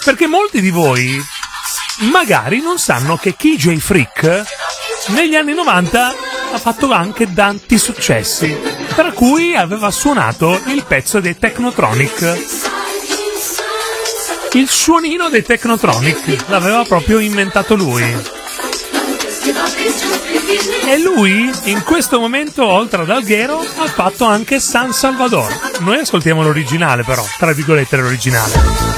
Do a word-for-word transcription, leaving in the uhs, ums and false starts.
Perché molti di voi magari non sanno che K J Freak negli anni novanta ha fatto anche tanti successi, tra cui aveva suonato il pezzo dei Technotronic. Il suonino dei Technotronic l'aveva proprio inventato lui. E lui, in questo momento, oltre ad Alghero, ha fatto anche San Salvador. Noi ascoltiamo l'originale però, tra virgolette l'originale.